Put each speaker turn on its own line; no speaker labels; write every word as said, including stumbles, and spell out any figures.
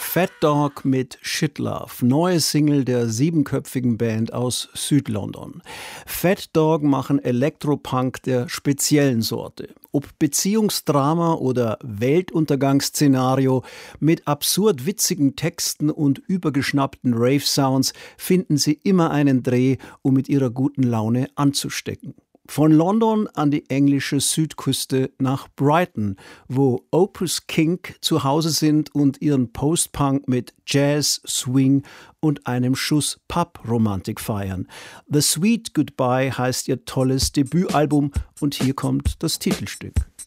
Fat Dog mit Shit Love, neue Single der siebenköpfigen Band aus Südlondon. Fat Dog machen Elektropunk der speziellen Sorte. Ob Beziehungsdrama oder Weltuntergangsszenario, mit absurd witzigen Texten und übergeschnappten Rave-Sounds finden sie immer einen Dreh, um mit ihrer guten Laune anzustecken. Von London an die englische Südküste nach Brighton, wo Opus Kink zu Hause sind und ihren Post-Punk mit Jazz, Swing und einem Schuss Pub-Romantik feiern. The Sweet Goodbye heißt ihr tolles Debütalbum und hier kommt das Titelstück.